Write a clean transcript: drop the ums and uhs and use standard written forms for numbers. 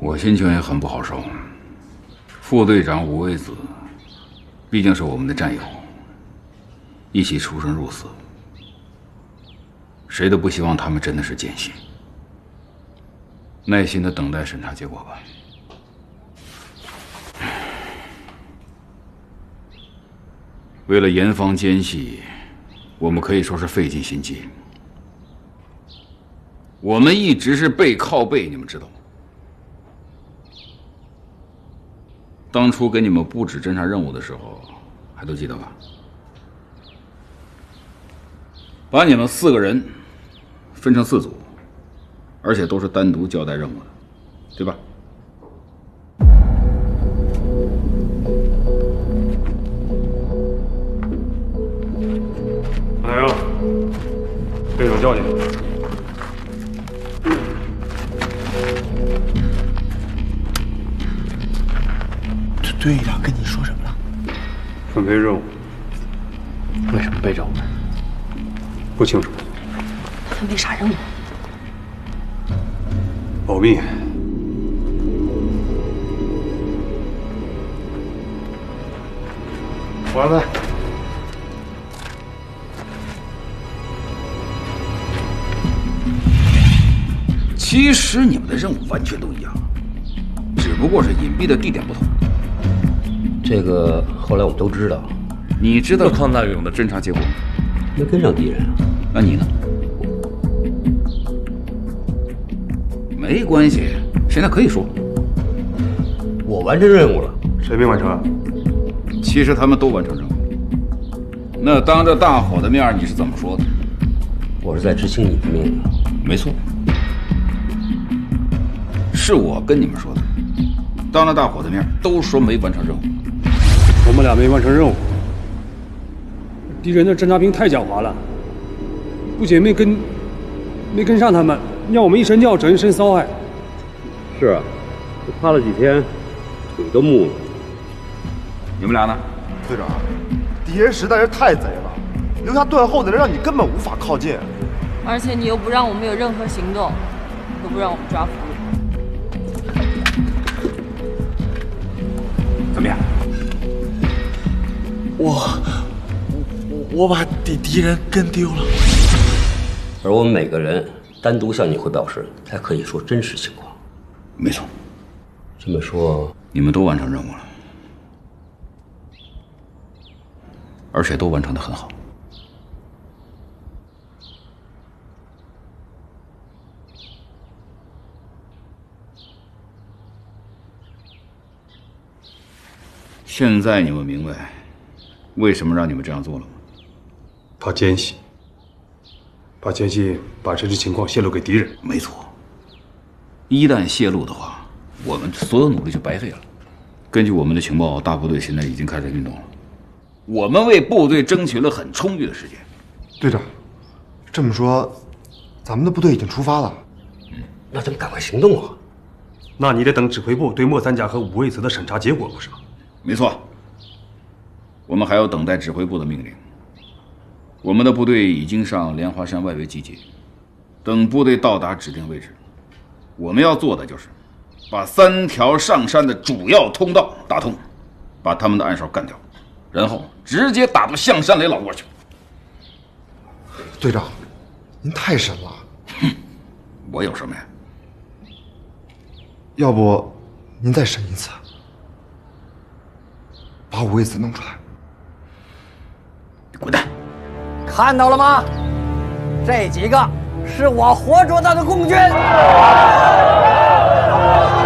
我心情也很不好受。副队长武卫子，毕竟是我们的战友，一起出生入死，谁都不希望他们真的是奸细。耐心的等待审查结果吧。为了严防奸细，我们可以说是费尽心机。我们一直是背靠背，你们知道吗？当初给你们布置侦察任务的时候，还都记得吧？把你们4个人分成4组，而且都是单独交代任务的，对吧？ 来啊，队长叫你。 队长跟你说什么了？ 分配任务。 为什么背着我们？ 不清楚。 分配啥任务？ 保密。 我安排。 其实你们的任务完全都一样，只不过是隐蔽的地点不同。 这个后来我们都知道。 你知道康大勇的侦察结果吗？ 没跟上敌人啊。 那你呢？没关系，现在可以说。 我完成任务了。 谁没完成啊？ 其实他们都完成任务。那当着大伙的面，你是怎么说的？ 我是在执行你的命令。 没错，是我跟你们说的。当着大伙的面，都说没完成任务。 我们俩没完成任务。敌人的侦察兵太狡猾了，不仅没跟上他们，让我们一身尿，整一身骚害。 是啊，这趴了几天，腿都木了。 你们俩呢？ 队长，敌人实在是太贼了，留下断后的人让你根本无法靠近。 而且你又不让我们有任何行动，都不让我们抓俘虏。 怎么样？ 我把敌人跟丢了。 而我们每个人单独向你汇报时，才可以说真实情况。 没错。 这么说， 你们都完成任务了，而且都完成得很好。现在你们明白为什么让你们这样做了吗？ 怕奸细，怕奸细把真实情况泄露给敌人。 没错，一旦泄露的话，我们所有努力就白费了。根据我们的情报，大部队现在已经开始运动了，我们为部队争取了很充裕的时间。 队长，这么说，咱们的部队已经出发了。 那咱们赶快行动啊！ 那你得等指挥部对莫三甲和武卫祠的审查结果，不是吗？ 没错，我们还要等待指挥部的命令。我们的部队已经上莲花山外围集结，等部队到达指定位置，我们要做的就是把3条上山的主要通道打通，把他们的暗哨干掉，然后直接打到象山雷老窝去。 队长，您太神了。 哼，我有什么呀？ 要不您再审一次，把武卫子弄出来。 你滚蛋！ 看到了吗？这几个是我活捉到的共军。